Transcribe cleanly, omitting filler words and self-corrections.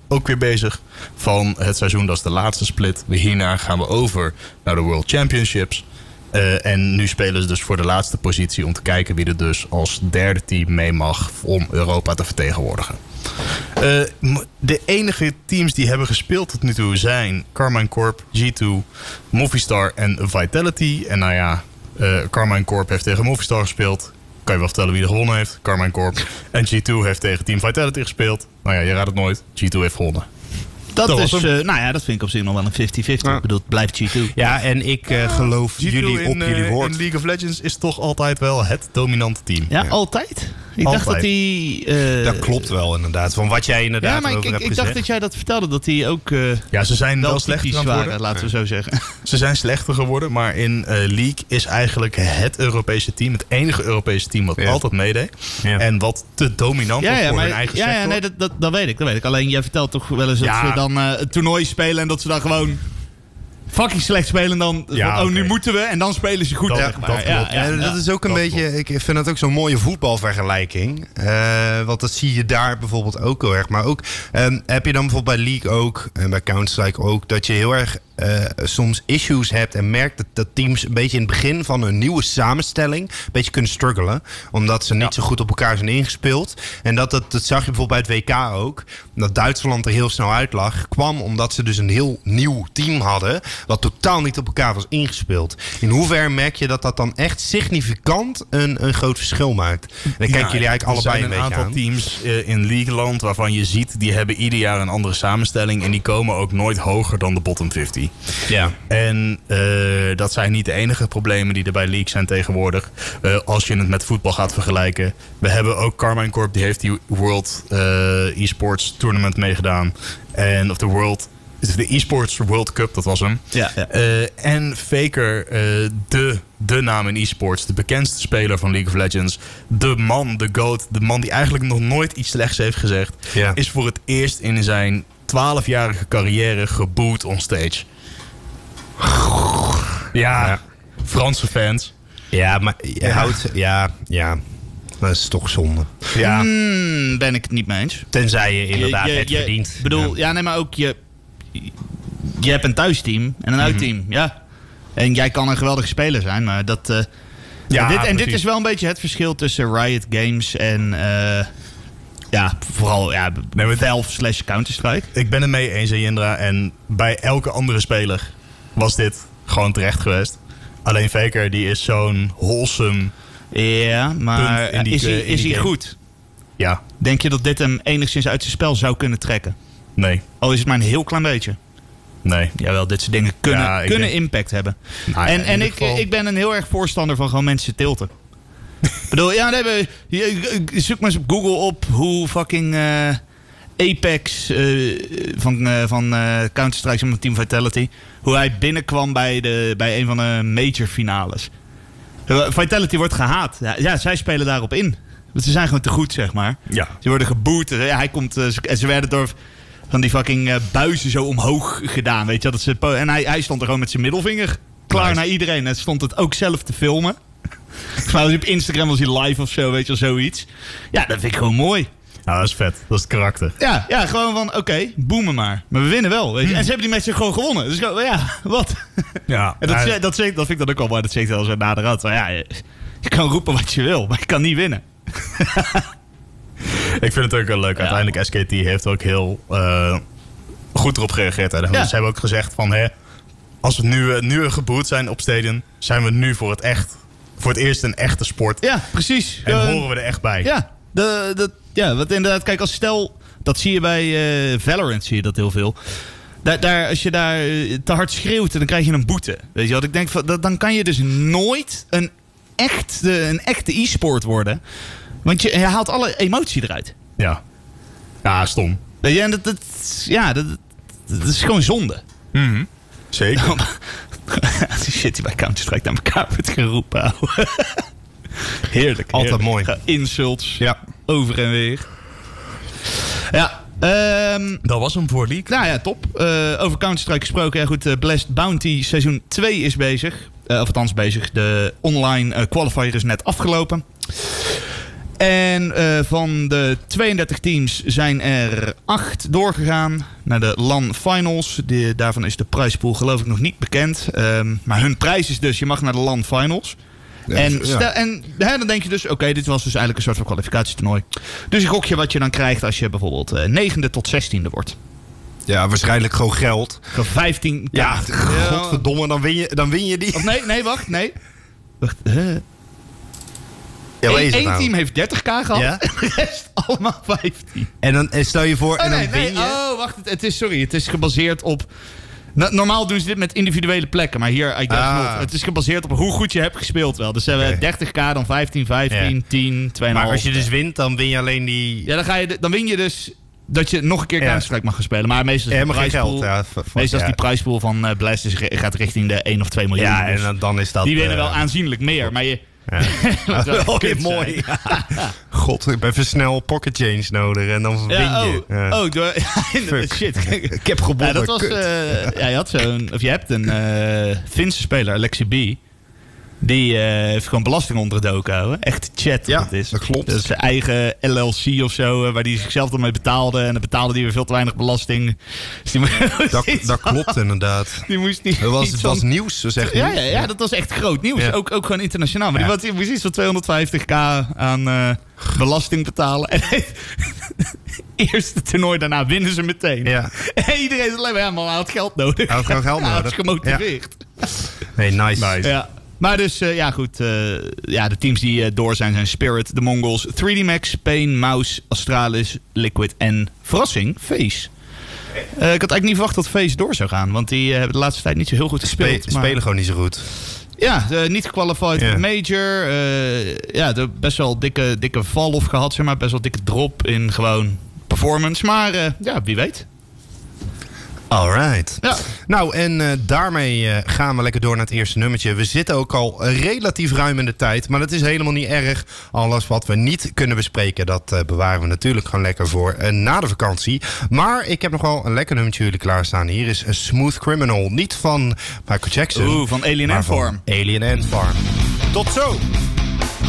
ook weer bezig van het seizoen. Dat is de laatste split. Hierna gaan we over naar de World Championships. En nu spelen ze dus voor de laatste positie om te kijken wie er dus als derde team mee mag om Europa te vertegenwoordigen. De enige teams die hebben gespeeld tot nu toe zijn Karmine Corp, G2, Movistar en Vitality. En nou ja, Karmine Corp heeft tegen Movistar gespeeld. Kan je wel vertellen wie er gewonnen heeft? Karmine Corp. En G2 heeft tegen Team Vitality gespeeld. Nou ja, je raadt het nooit. G2 heeft gewonnen. Dat is, dat vind ik op zich nog wel een 50-50. Ja. Ik bedoel, het blijft G2. Ja, en ik geloof G2 jullie op jullie woord. In League of Legends is toch altijd wel het dominante team. Ja, altijd? Ik dacht dat hij... dat klopt wel inderdaad. Van wat jij inderdaad over hebt gezegd. Ik dacht dat jij dat vertelde. Dat hij ook ze zijn wel slechter geworden. Laten we zo zeggen. Ze zijn slechter geworden. Maar in League is eigenlijk het Europese team. Het enige Europese team wat altijd meedeed. Ja. En wat te dominant was voor hun eigen sector. Ja, nee, dat weet ik. Alleen jij vertelt toch wel eens dat ze dan het toernooi spelen. En dat ze dan gewoon... fucking slecht spelen dan. Nu moeten we. En dan spelen ze goed. Dat klopt. Dat is ook een beetje... Ik vind dat ook zo'n mooie voetbalvergelijking. Want dat zie je daar bijvoorbeeld ook heel erg. Maar ook heb je dan bijvoorbeeld bij League ook... en bij Counter-Strike ook... dat je heel erg soms issues hebt... en merkt dat teams een beetje in het begin van een nieuwe samenstelling... een beetje kunnen struggelen. Omdat ze niet zo goed op elkaar zijn ingespeeld. En dat zag je bijvoorbeeld bij het WK ook. Dat Duitsland er heel snel uit lag. Kwam omdat ze dus een heel nieuw team hadden... wat totaal niet op elkaar was ingespeeld. In hoeverre merk je dat dan echt significant een groot verschil maakt? En dan kijken jullie eigenlijk allebei een beetje aan. Er zijn een aantal teams in Leagueland waarvan je ziet... die hebben ieder jaar een andere samenstelling... en die komen ook nooit hoger dan de bottom 50. Ja. En dat zijn niet de enige problemen die er bij League zijn tegenwoordig. Als je het met voetbal gaat vergelijken. We hebben ook Karmine Corp, die heeft die World eSports Tournament meegedaan. Of de eSports World Cup, dat was hem. Ja. En Faker, de naam in eSports, de bekendste speler van League of Legends. De man, de GOAT, de man die eigenlijk nog nooit iets slechts heeft gezegd. Ja. Is voor het eerst in zijn 12-jarige carrière geboot on stage. Ja. Franse fans. Ja, maar ja. Dat is toch zonde. Ja. Ben ik het niet mee eens. Tenzij je inderdaad het verdient. Ik bedoel, maar ook je hebt een thuisteam en een uitteam. Ja. En jij kan een geweldige speler zijn, maar dat... dit is wel een beetje het verschil tussen Riot Games en... vooral Valve / Counter-Strike. Ik ben het mee eens, Jindra. En bij elke andere speler was dit gewoon terecht geweest. Alleen Faker, die is zo'n wholesome... Ja, maar is hij goed? Ja. Denk je dat dit hem enigszins uit zijn spel zou kunnen trekken? Nee. Al is het maar een heel klein beetje. Nee. Jawel, dit soort dingen kunnen impact hebben. Nou, ik ben een heel erg voorstander van gewoon mensen tilten. Ik bedoel, zoek maar eens op Google op hoe fucking Apex van Counter-Strike met Team Vitality... hoe hij binnenkwam bij een van de major finales. Vitality wordt gehaat. Ja, zij spelen daarop in. Want ze zijn gewoon te goed, zeg maar. Ja. Ze worden geboet. Hij komt, en ze werden door van die fucking buizen zo omhoog gedaan. Weet je? En hij stond er gewoon met zijn middelvinger klaar naar iedereen. En stond het ook zelf te filmen. Maar op Instagram was hij live of zo, weet je wel, zoiets. Ja, dat vind ik gewoon mooi. Nou, dat is vet. Dat is het karakter. Ja, gewoon van, oké, boomen maar. Maar we winnen wel, weet je. En ze hebben die match gewoon gewonnen. Dus wat? Ja. En dat vind ik dan ook al mooi. Dat zegt wel zo naderhand. Je kan roepen wat je wil, maar je kan niet winnen. Ik vind het ook wel leuk. Uiteindelijk, SKT heeft ook heel goed erop gereageerd. Hè. Ze hebben ook gezegd van, als we nu geboot zijn op Stadion, zijn we nu voor het eerst een echte sport. Ja, precies. En horen we er echt bij. Ja, wat inderdaad, kijk, als stel, dat zie je bij Valorant, zie je dat heel veel. Als je daar te hard schreeuwt, dan krijg je een boete. Weet je wat ik denk? Dan kan je dus nooit een echte e-sport worden. Want je haalt alle emotie eruit. Ja, stom. Weet je, en dat is gewoon zonde. Mm-hmm. Zeker. Die shit die bij Counter-Strike naar elkaar wordt geroepen. Heerlijk. Altijd mooi. Insults. Ja. Over en weer. Ja. Dat was hem voor League. Nou ja, top. Over Counter-Strike gesproken. Ja goed, Blessed Bounty seizoen 2 is bezig. Of althans bezig. De online qualifier is net afgelopen. En van de 32 teams zijn er 8 doorgegaan naar de LAN Finals. Daarvan is de prijspool geloof ik nog niet bekend. Maar hun prijs is dus, je mag naar de LAN Finals. Ja, en dan denk je dus, oké, dit was dus eigenlijk een soort van kwalificatietoernooi. Dus ik gok je wat je dan krijgt als je bijvoorbeeld 9e tot 16e wordt. Ja, waarschijnlijk gewoon geld. Gewoon 15. Ja, godverdomme, dan win je die. Of nee, wacht. Ja, Eén team heeft 30k gehad, ja? En de rest allemaal 15. En dan stel je voor, en dan win je... Oh, wacht, het is gebaseerd op... Normaal doen ze dit met individuele plekken, maar hier, het is gebaseerd op hoe goed je hebt gespeeld wel. Dus ze hebben 30k, dan 15, 10, 2,5. Maar als je dus wint, dan win je alleen die... Ja, dan win je dus dat je nog een keer Counter-Strike mag gaan spelen. Maar meestal is geen geld. Meestal is die prijspool van Blast gaat richting de 1 of 2 miljoen. Ja, dus en dan is dat... Die winnen wel aanzienlijk meer, maar je... Ja. Dat is mooi. God, ik heb even snel pocket change nodig en dan win je. Shit. Ik heb gewonnen. Dat was, je hebt een Finse speler, Alexi B. Die heeft gewoon belasting onderdoken houden. Echt chat. Ja, dat is. Dat klopt. Dat is zijn eigen LLC of zo, waar hij zichzelf dan mee betaalde. En dan betaalde hij weer veel te weinig belasting. Dus dat klopt inderdaad. Die moest niet. Het was nieuws, zo zeg je. Ja, dat was echt groot nieuws. Ja. Ook gewoon internationaal. Maar die moest iets van 250k aan belasting betalen. En eerste toernooi daarna winnen ze meteen. Ja. En iedereen is alleen maar, maar hij had geld nodig. Hij had gewoon geld nodig. Hij is gemotiveerd. Ja. Hey, nice. Ja. Maar dus, goed. De teams die door zijn Spirit, de Mongols, 3D Max, Pain, Mouse, Astralis, Liquid en verrassing, FaZe. Ik had eigenlijk niet verwacht dat FaZe door zou gaan. Want die hebben de laatste tijd niet zo heel goed gespeeld. Spelen gewoon niet zo goed. Ja, niet gequalified voor de major. Best wel dikke fall-off gehad, zeg maar. Best wel dikke drop in gewoon performance. Maar wie weet. Alright. Ja. Nou, en daarmee gaan we lekker door naar het eerste nummertje. We zitten ook al relatief ruim in de tijd. Maar dat is helemaal niet erg. Alles wat we niet kunnen bespreken, dat bewaren we natuurlijk gewoon lekker voor na de vakantie. Maar ik heb nog wel een lekker nummertje jullie klaarstaan. Hier is Smooth Criminal. Niet van Michael Jackson. Van Alien Ant Farm. Alien Ant Farm. Tot zo!